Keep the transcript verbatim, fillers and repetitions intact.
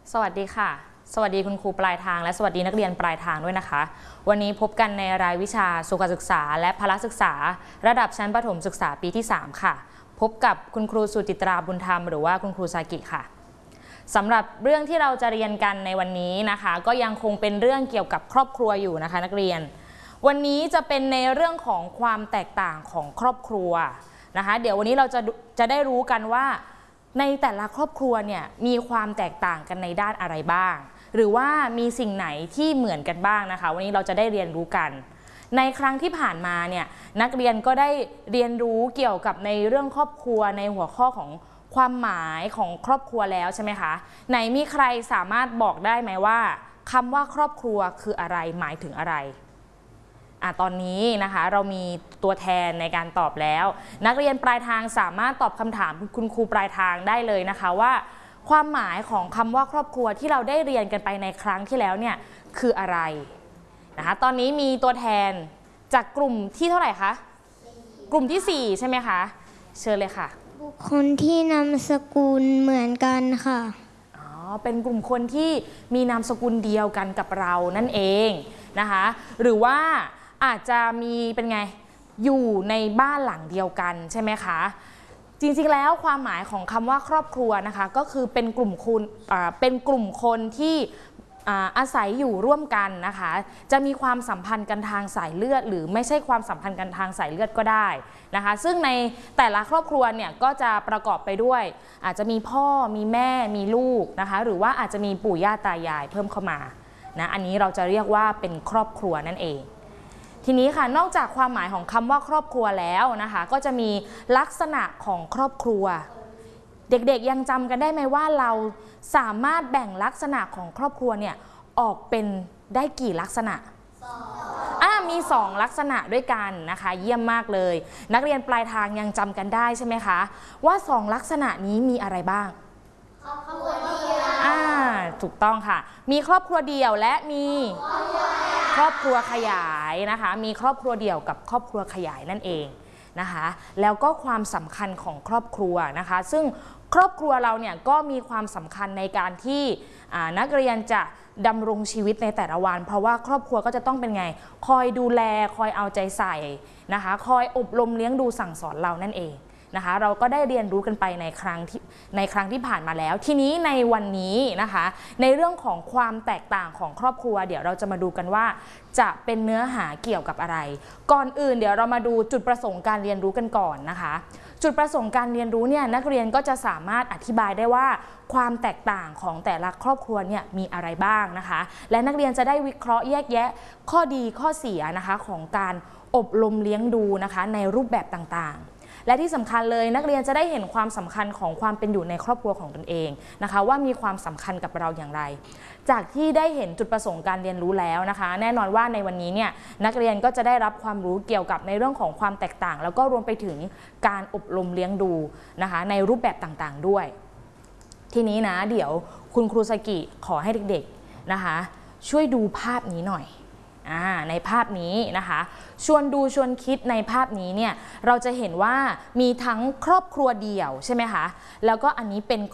สวัสดีค่ะสวัสดีคุณครูปลายทางและสวัสดีนักเรียนปลายทางด้วยนะคะวันนี้พบกันในรายวิชาสุขศึกษาและพละศึกษาระดับชั้นประถมศึกษาปีที่สามค่ะพบกับคุณครูสุจิตราบุญธรรมหรือว่าคุณครูซากิค่ะสำหรับเรื่องที่เราจะเรียนกันในวันนี้นะคะก็ยังคงเป็นเรื่องเกี่ยวกับครอบครัวอยู่นะคะนักเรียนวันนี้จะเป็นในเรื่องของความแตกต่างของครอบครัวนะคะเดี๋ยววันนี้เราจะจะได้รู้กันว่าในแต่ละครอบครัวเนี่ยมีความแตกต่างกันในด้านอะไรบ้างหรือว่ามีสิ่งไหนที่เหมือนกันบ้างนะคะวันนี้เราจะได้เรียนรู้กันในครั้งที่ผ่านมาเนี่ยนักเรียนก็ได้เรียนรู้เกี่ยวกับในเรื่องครอบครัวในหัวข้อของความหมายของครอบครัวแล้วใช่ไหมคะไหนมีใครสามารถบอกได้ไหมว่าคำว่าครอบครัวคืออะไรหมายถึงอะไรอ่ะตอนนี้นะคะเรามีตัวแทนในการตอบแล้วนักเรียนปลายทางสามารถตอบคำถามคุณครูปลายทางได้เลยนะคะว่าความหมายของคำว่าครอบครัวที่เราได้เรียนกันไปในครั้งที่แล้วเนี่ยคืออะไรนะคะตอนนี้มีตัวแทนจากกลุ่มที่เท่าไหร่คะกลุ่มที่สี่ใช่ไหมคะเชิญเลยค่ะบุคคลที่นามสกุลเหมือนกันค่ะอ๋อเป็นกลุ่มคนที่มีนามสกุลเดียวกันกับเรานั่นเองนะคะหรือว่าอาจจะมีเป็นไงอยู่ในบ้านหลังเดียวกันใช่ไหมคะจริงๆแล้วความหมายของคำว่าครอบครัวนะคะก็คือเป็นกลุ่มคนเป็นกลุ่มคนที่อาศัยอยู่ร่วมกันนะคะจะมีความสัมพันธ์กันทางสายเลือดหรือไม่ใช่ความสัมพันธ์กันทางสายเลือดก็ได้นะคะซึ่งในแต่ละครอบครัวเนี่ยก็จะประกอบไปด้วยอาจจะมีพ่อมีแม่มีลูกนะคะหรือว่าอาจจะมีปู่ย่าตายายเพิ่มเข้ามานะอันนี้เราจะเรียกว่าเป็นครอบครัวนั่นเองทีนี้ค่ะนอกจากความหมายของคำว่าครอบครัวแล้วนะคะก็จะมีลักษณะของครอบครัวเด็กๆยังจำกันได้ไหมว่าเราสามารถแบ่งลักษณะของครอบครัวเนี่ยออกเป็นได้กี่ลักษณะอ่ามีสองลักษณะด้วยกันนะคะเยี่ยมมากเลยนักเรียนปลายทางยังจำกันได้ใช่ไหมคะว่าสองลักษณะนี้มีอะไรบ้างครอบครัวเดียวอ่าถูกต้องค่ะมีครอบครัวเดี่ยวและมีครอบครัวขยายนะคะมีครอบครัวเดี่ยวกับครอบครัวขยายนั่นเองนะคะแล้วก็ความสำคัญของครอบครัวนะคะซึ่งครอบครัวเราเนี่ยก็มีความสำคัญในการที่นักเรียนจะดำรงชีวิตในแต่ละวันเพราะว่าครอบครัวก็จะต้องเป็นไงคอยดูแลคอยเอาใจใส่นะคะคอยอบรมเลี้ยงดูสั่งสอนเรานั่นเองนะคะเราก็ได้เรียนรู้กันไปในครั้งที่ในครั้งที่ผ่านมาแล้วทีนี้ในวันนี้นะคะในเรื่องของความแตกต่างของครอบครัวเดี๋ยวเราจะมาดูกันว่าจะเป็นเนื้อหาเกี่ยวกับอะไรก่อนอื่นเดี๋ยวเรามาดูจุดประสงค์การเรียนรู้กันก่อนนะคะจุดประสงค์การเรียนรู้เนี่ยนักเรียนก็จะสามารถอธิบายได้ว่าความแตกต่างของแต่ละครอบครัวเนี่ยมีอะไรบ้างนะคะและนักเรียนจะได้วิเคราะห์แยกแยะข้อดีข้อเสียนะคะของการอบรมเลี้ยงดูนะคะในรูปแบบต่างๆและที่สำคัญเลยนักเรียนจะได้เห็นความสำคัญของความเป็นอยู่ในครอบครัวของตนเองนะคะว่ามีความสำคัญกับเราอย่างไรจากที่ได้เห็นจุดประสงค์การเรียนรู้แล้วนะคะแน่นอนว่าในวันนี้เนี่ยนักเรียนก็จะได้รับความรู้เกี่ยวกับในเรื่องของความแตกต่างแล้วก็รวมไปถึงการอบรมเลี้ยงดูนะคะในรูปแบบต่างๆด้วยทีนี้นะเดี๋ยวคุณครูสกิขอให้เด็กๆนะคะช่วยดูภาพนี้หน่อยในภาพนี้นะคะชวนดูชวนคิดในภาพนี้เนี่ยเราจะเห็นว่ามีทั้งครอบครัวเดี่ยวใช่ไหมคะแล้วก็อันนี้เป็น